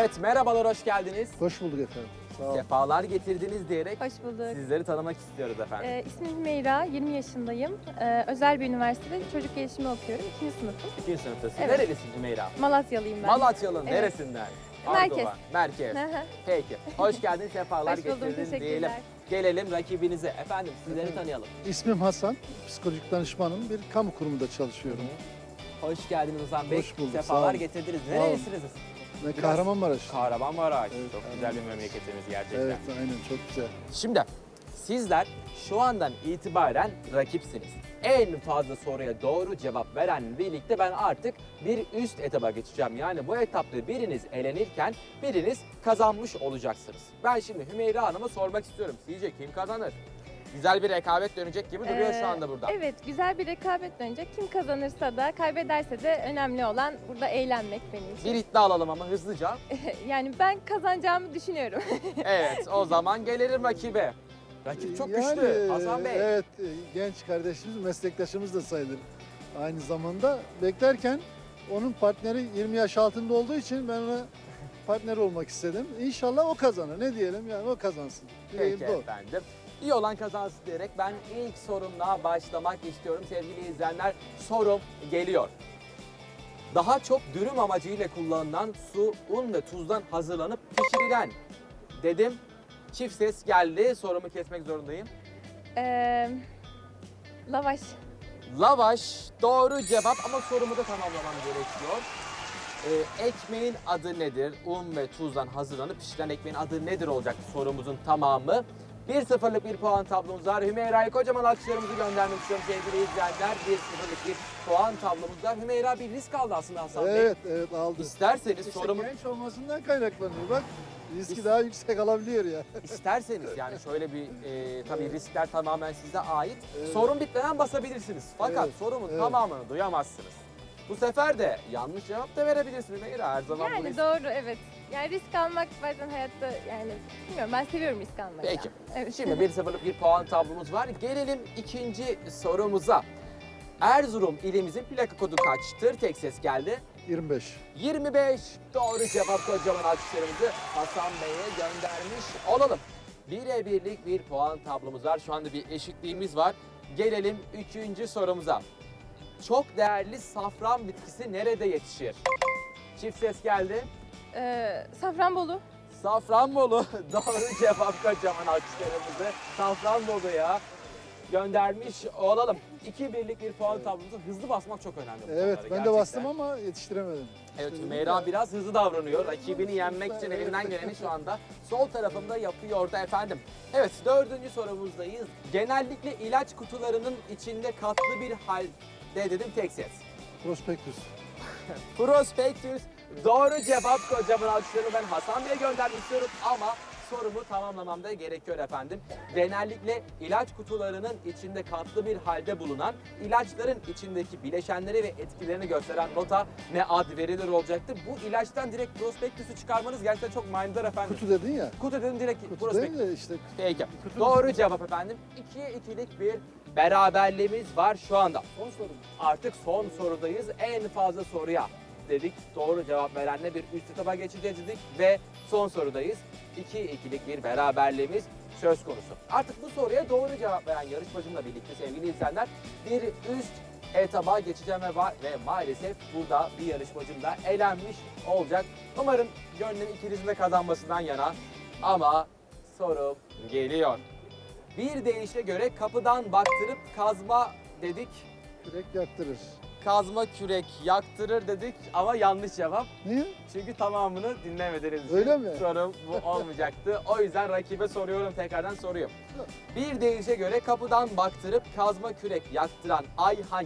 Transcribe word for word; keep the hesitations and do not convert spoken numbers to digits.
Evet, merhabalar, hoş geldiniz. Hoş bulduk efendim. Sağ olun. Sefalar getirdiniz diyerek Hoş bulduk. sizleri tanımak istiyoruz efendim. Ee, ismim Hümeyra, yirmi yaşındayım. Ee, özel bir üniversitede çocuk gelişimi okuyorum. İkinci sınıfım. İkinci sınıftasın. Evet. Nerelisin Hümeyra? Malatyalıyım ben. Malatya'nın Evet. neresinden? Merkez. Ardoğan, Merkez. Hı hı. Peki, hoş geldin, sefalar Hoş buldum, getirdin teşekkürler. diyelim. Gelelim rakibinize. Efendim, sizleri Efendim? tanıyalım. İsmim Hasan. Psikolojik danışmanım. Bir kamu kurumunda çalışıyorum. Hoş geldiniz Hasan Bey. Hoş bulduk, sağ Sefalar olun. getirdiniz. Sağ olun. Nerelisiniz? Ve Biraz- Kahramanmaraş. Kahramanmaraş. Evet, Çok güzel bir Kahramanmaraş. memleketimiz gerçekten. Evet, aynen çok güzel. Şimdi sizler şu andan itibaren rakipsiniz. En fazla soruya doğru cevap veren birlikte ben artık bir üst etaba geçeceğim. Yani bu etapta biriniz elenirken biriniz kazanmış olacaksınız. Ben şimdi Hümeyra Hanım'a sormak istiyorum. Sizce kim kazanır? Güzel bir rekabet dönecek gibi duruyor Ee, şu anda burada. Evet, güzel bir rekabet dönecek. Kim kazanırsa da, kaybederse de önemli olan burada eğlenmek benim için. Bir iddia alalım ama hızlıca. Yani ben kazanacağımı düşünüyorum. Evet, o zaman gelelim rakibe. Rakip çok Yani, güçlü Hasan Bey. Evet, e, genç kardeşimiz, meslektaşımız da sayılır. Aynı zamanda beklerken onun partneri yirmi yaş altında olduğu için ben ona partner olmak istedim. İnşallah o kazanır. Ne diyelim yani o kazansın. Dileğim Peki bu. efendim. İyi olan kazansın diyerek ben ilk sorumla başlamak istiyorum sevgili izleyenler. Sorum geliyor. Daha çok dürüm amacıyla kullanılan su, un ve tuzdan hazırlanıp pişirilen dedim. Çift ses geldi. Sorumu kesmek zorundayım. Ee, lavaş. Lavaş doğru cevap ama sorumu da tamamlamam gerekiyor. Ee, ekmeğin adı nedir? Un ve tuzdan hazırlanıp pişirilen ekmeğin adı nedir olacak sorumuzun tamamı. bir sıfırlık bir puan tablomuz var. Hümeyra'ya kocaman alkışlarımızı göndermek istiyorum sevgili izleyenler. bir sıfırlık bir puan tablomuz var. Hümeyra bir risk aldı aslında Hasan Bey. Evet, evet aldı. İsterseniz İşte sorumu... genç olmasından kaynaklanıyor. Bak riski İs- daha yüksek alabiliyor ya. İsterseniz yani şöyle bir e, tabii Evet. riskler tamamen size ait. Evet. Sorun bitmeden basabilirsiniz. Fakat Evet, sorumun evet. tamamını duyamazsınız. Bu sefer de yanlış cevap da verebilirsiniz Hümeyra. Her zaman bu Yani risk. doğru, evet. Yani risk almak bazen hayatta, yani bilmiyorum, ben seviyorum risk almayı. Peki. ya. Evet. Şimdi bir sıfırlık bir puan tablomuz var. Gelelim ikinci sorumuza. Erzurum ilimizin plaka kodu kaçtır? Tek ses geldi. yirmi beş. yirmi beş doğru cevap, kocaman alkışlarımızı Hasan Bey'e göndermiş olalım. Bire birlik bir puan tablomuz var. Şu anda bir eşitliğimiz var. Gelelim üçüncü sorumuza. Çok değerli safran bitkisi nerede yetişir? Çift ses geldi. Ee, Safranbolu. Safranbolu doğru cevap, kocaman alkışlarımızı Safranbolu'ya göndermiş olalım. iki birlik bir puan tablomuzda hızlı basmak çok önemli. bu Evet konularda ben de gerçekten. bastım ama yetiştiremedim. Evet, İşte Hümeyra dedim ya. biraz hızlı davranıyor. Rakibini yenmek için Evet. elinden geleni şu anda sol tarafında yapıyor da efendim. Evet, dördüncü sorumuzdayız. Genellikle ilaç kutularının içinde katlı bir halde dedim, tek ses. Prospektüs. Prospektüs doğru cevap, kocaman alkışlarımı ben Hasan Bey'e göndermek istiyorum ama sorumu tamamlamam da gerekiyor efendim. Genellikle ilaç kutularının içinde katlı bir halde bulunan ilaçların içindeki bileşenleri ve etkilerini gösteren nota ne ad verilir olacaktı. Bu ilaçtan direkt prospektüsü çıkarmanız gerçekten çok manidar efendim. Kutu dedin ya. Kutu dedim, direkt Kutu prospektüs. değil de işte. Peki. Kutu- Doğru cevap efendim. ikiye ikilik bir beraberliğimiz var şu anda. Son soru. Artık son sorudayız. En fazla soruya dedik. Doğru cevap verenle bir üst etaba geçeceğiz dedik ve son sorudayız. iki ikilik bir beraberliğimiz söz konusu. Artık bu soruya doğru cevap veren yarışmacımla birlikte sevgili izleyenler bir üst etaba geçeceğim ve, va- ve maalesef burada bir yarışmacım da elenmiş olacak. Umarım gönlüm ikinizin de kazanmasından yana ama sorum geliyor. Bir deyişe göre kapıdan baktırıp kazma dedik. Kürek yaktırır. Kazma kürek yaktırır dedik ama yanlış cevap. Niye? Çünkü tamamını dinlemediniz. için Öyle mi? Sorum bu olmayacaktı. O yüzden rakibe soruyorum, tekrardan soruyorum. Bir deyişe göre kapıdan baktırıp kazma kürek yaktıran ay hangi?